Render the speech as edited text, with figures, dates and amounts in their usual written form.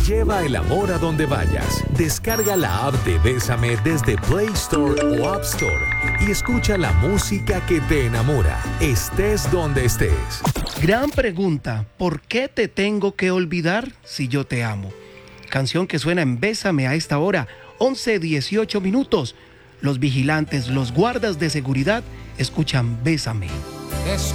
Lleva el amor a donde vayas. Descarga la app de Bésame desde Play Store o App Store y escucha la música que te enamora, estés donde estés. Gran pregunta, ¿por qué te tengo que olvidar si yo te amo? Canción que suena en Bésame a esta hora, 11:18 minutos. Los vigilantes, los guardas de seguridad, escuchan Bésame. Es